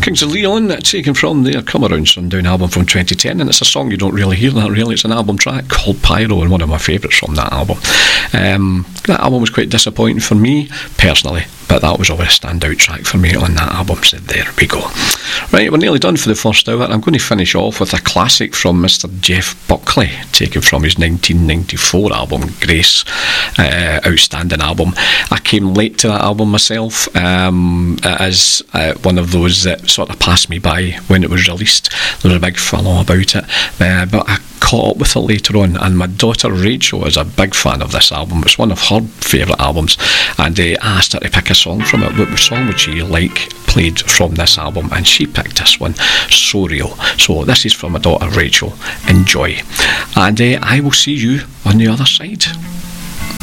Kings of Leon, taken from their Come Around Sundown album from 2010, and it's a song you don't really hear that really. It's an album track called Pyro, and one of my favourites from that album. That album was quite disappointing for me personally, but that was always a standout track for me on that album, so there we go. Right, we're nearly done for the first hour. I'm going to finish off with a classic from Mr. Jeff Buckley, taken from his 1994 album Grace. Outstanding album. I came late to that album myself, as one of those that sort of passed me by when it was released. There was a big follow about it, but I caught up with it later on, and my daughter Rachel is a big fan of this album. It's one of her favourite albums, and I asked her to pick a song from it. What song would she like played from this album? And she picked this one, So Real. So this is from my daughter Rachel. Enjoy, and I will see you on the other side.